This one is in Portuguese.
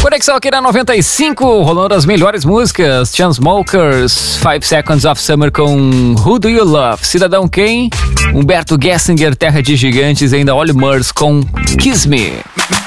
Conexão aqui na 95, rolando as melhores músicas. Chainsmokers, 5 Seconds of Summer com Who Do You Love? Cidadão Kane, Humberto Gessinger, Terra de Gigantes, ainda Olly Murs com Kiss Me.